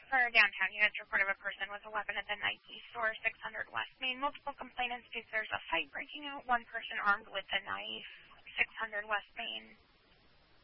for downtown units reported a person with a weapon at the Nike store, 600 West Main. Multiple complainants state there's a fight breaking out. One person armed with a knife, 600 West Main.